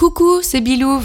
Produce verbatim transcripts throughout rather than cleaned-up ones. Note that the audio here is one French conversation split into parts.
Coucou, c'est Bilouve.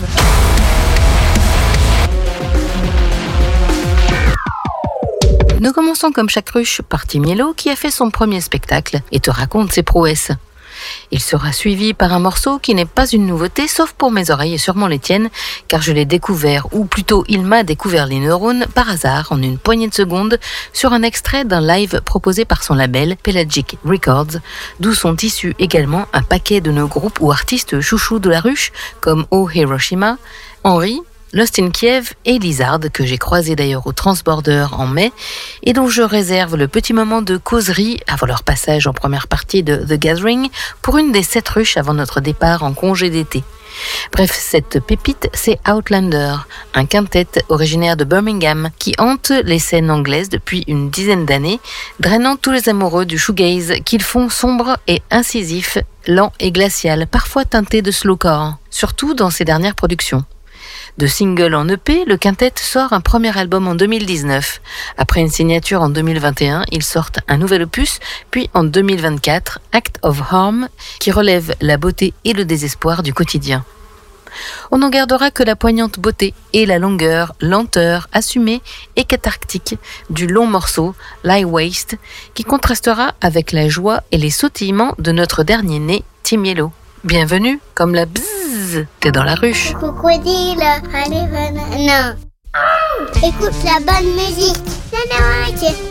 Nous commençons comme chaque ruche par Timielo qui a fait son premier spectacle et te raconte ses prouesses. Il sera suivi par un morceau qui n'est pas une nouveauté, sauf pour mes oreilles et sûrement les tiennes, car je l'ai découvert, ou plutôt il m'a découvert les neurones par hasard en une poignée de secondes sur un extrait d'un live proposé par son label Pelagic Records, d'où sont issus également un paquet de nos groupes ou artistes chouchous de la ruche, comme Oh Hiroshima, Henry, Lost in Kiev et Lizard, que j'ai croisé d'ailleurs au Transborder en mai, et dont je réserve le petit moment de causerie avant leur passage en première partie de The Gathering pour une des sept ruches avant notre départ en congé d'été. Bref, cette pépite, c'est Outlander, un quintet originaire de Birmingham qui hante les scènes anglaises depuis une dizaine d'années, drainant tous les amoureux du shoegaze qu'ils font sombre et incisif, lent et glacial, parfois teinté de slowcore, surtout dans ses dernières productions. De single en E P, le quintet sort un premier album en deux mille dix-neuf. Après une signature en deux mille vingt et un, ils sortent un nouvel opus, puis en deux mille vingt-quatre, Act of Harm, qui relève la beauté et le désespoir du quotidien. On n'en gardera que la poignante beauté et la longueur, lenteur, assumée et cathartique du long morceau Lie Waste, qui contrastera avec la joie et les sautillements de notre dernier né, Timielo. Bienvenue, comme la bzzz, t'es dans la ruche. Crocodile, allez, banane. Écoute la bonne musique. La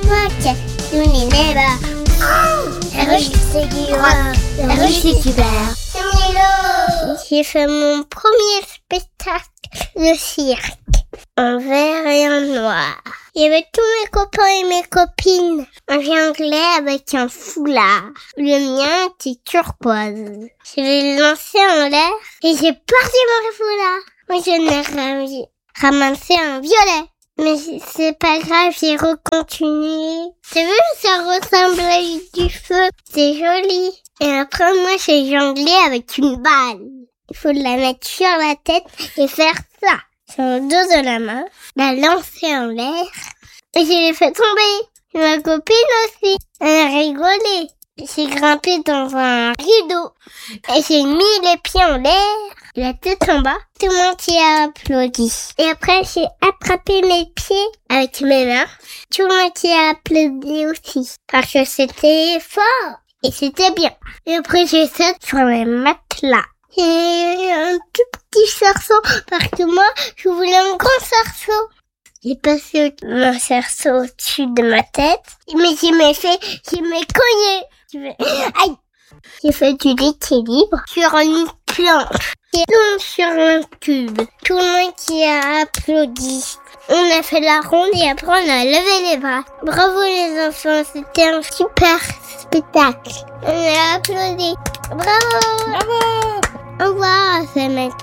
ruche, c'est du roi. La ruche, c'est super. J'ai fait mon premier spectacle de cirque en vert et en noir. Il y avait tous mes copains et mes copines en jonglait avec un foulard. Le mien était turquoise. Je l'ai lancé en l'air et j'ai perdu mon foulard. Moi, je n'ai ramassé un violet. Mais c'est pas grave, j'ai recontinué. T'as vu, ça ressemble à du feu. C'est joli. Et après, moi, j'ai jonglé avec une balle. Il faut la mettre sur la tête et faire ça. Sur le dos de la main, la lancer en l'air, et je l'ai fait tomber. Et ma copine aussi, elle a rigolé. J'ai grimpé dans un rideau, et j'ai mis les pieds en l'air, la tête en bas. Tout le monde y a applaudi. Et après, j'ai attrapé mes pieds avec mes mains. Tout le monde y a applaudi aussi, parce que c'était fort, et c'était bien. Et après, j'ai sauté sur les matelas. Et un tout petit cerceau, parce que moi, je voulais un grand cerceau. J'ai passé mon cerceau au-dessus de ma tête, mais j'ai m'ai fait, j'ai m'ai cogné. J'ai fait, aïe! J'ai fait du équilibre sur une planche et donc sur un tube. Tout le monde qui a applaudi. On a fait la ronde et après on a levé les bras. Bravo les enfants, c'était un super spectacle. On a applaudi. Bravo! Bravo! Au revoir, c'est maintenant.